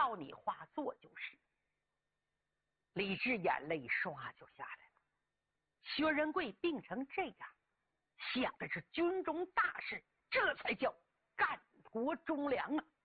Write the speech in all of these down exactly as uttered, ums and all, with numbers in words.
照你话做就是。李治眼泪唰就下来了。薛仁贵病成这样，想的是军中大事，这才叫干国忠良啊！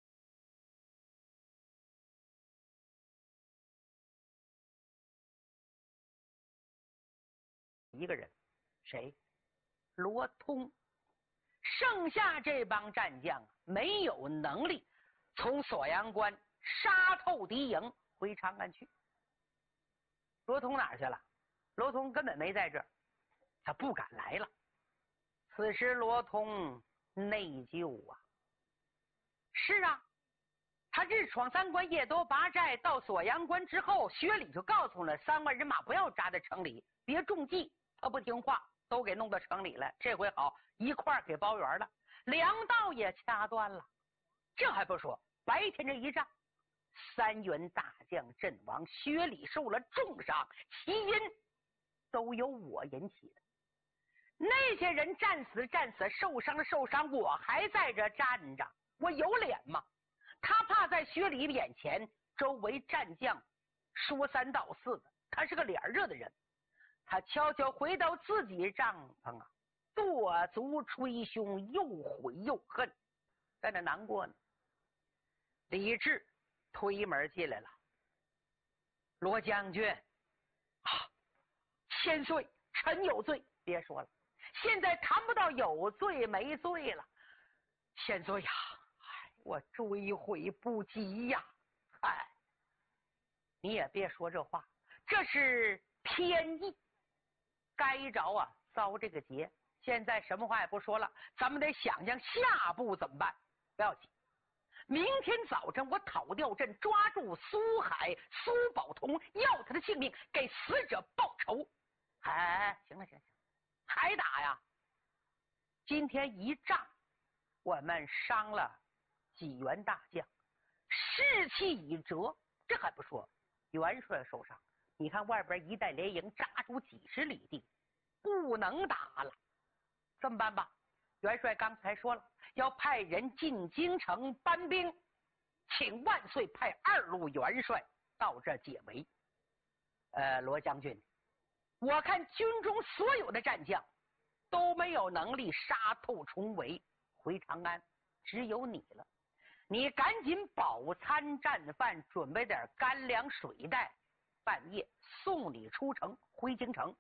一个人，谁？罗通。剩下这帮战将啊，没有能力从锁阳关杀透敌营回长安去。罗通哪儿去了？罗通根本没在这儿，他不敢来了。此时罗通内疚啊！是啊，他日闯三关，夜夺八寨，到锁阳关之后，薛礼就告诉了三万人马不要扎在城里，别中计。他不听话，都给弄到城里来。这回好，一块儿给包圆了，粮道也掐断了。这还不说，白天这一仗，三员大将阵亡，薛礼受了重伤，起因都由我引起的。那些人战死战死，受伤受伤，我还在这站着，我有脸吗？他怕在薛礼眼前，周围战将说三道四的，他是个脸热的人。他悄悄回到自己帐篷啊，跺足捶胸，又悔又恨，在那难过呢。李治推门进来了。罗将军啊，千岁，臣有罪。别说了，现在谈不到有罪没罪了。千岁呀，哎，我追悔不及呀！哎，你也别说这话，这是天意。该着啊，遭这个劫。现在什么话也不说了，咱们得想想下步怎么办。不要急，明天早晨我讨吊阵，抓住苏海、苏宝同，要他的性命，给死者报仇。哎，行了行了，还打呀？今天一仗，我们伤了几员大将，士气已折。这还不说，元帅受伤。你看外边一带连营扎出几十里地，不能打了。这么办吧，元帅刚才说了，要派人进京城搬兵，请万岁派二路元帅到这解围。呃，罗将军，我看军中所有的战将都没有能力杀透重围回长安，只有你了。你赶紧饱餐战饭，准备点干粮水袋，半夜送你出城回京城。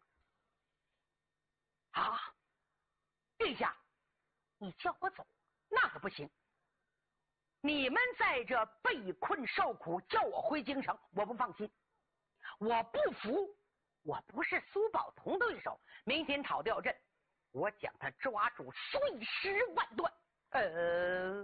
啊，陛下，你叫我走那可不行。你们在这被困受苦，叫我回京城，我不放心。我不服，我不是苏宝同对手。明天讨吊阵，我将他抓住，碎尸万段。呃，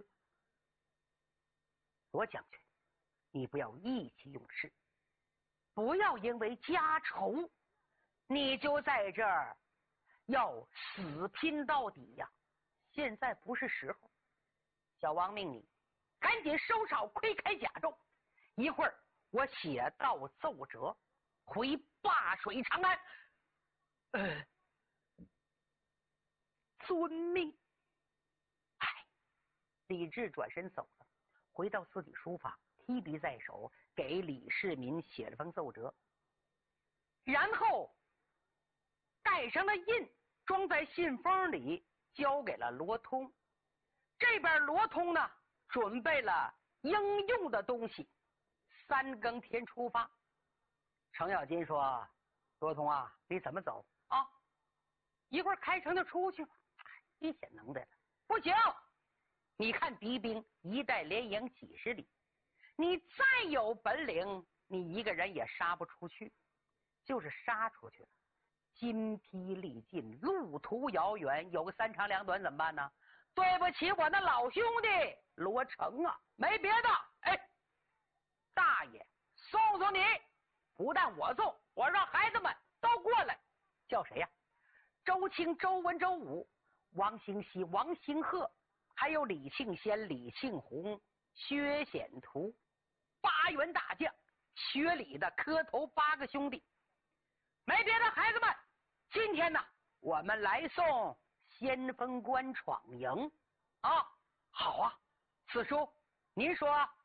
罗将军，你不要意气用事，不要因为家仇，你就在这儿要死拼到底呀！现在不是时候。小王命你赶紧收哨，窥开甲胄，一会儿我写道奏折回灞水长安。呃，遵命。哎，李治转身走了，回到自己书房，提笔在手，给李世民写了封奏折，然后带上了印，装在信封里，交给了罗通。这边罗通呢，准备了应用的东西，三更天出发。程咬金说：“罗通啊，你怎么走啊？一会儿开城就出去吧。你显能耐了。不行，你看敌兵一带连营几十里，你再有本领，你一个人也杀不出去。就是杀出去了，筋疲力尽，路途遥远，有个三长两短怎么办呢？对不起我那老兄弟罗成啊，没别的。哎，大爷送送你，不但我送，我让孩子们都过来。叫谁呀？周清、周文、周武、王兴熙、王兴鹤，还有李庆先、李庆红、薛显图，八员大将，薛礼的磕头八个兄弟。没别的，孩子们，今天呢，我们来送先锋官闯营啊！好啊，四叔，您说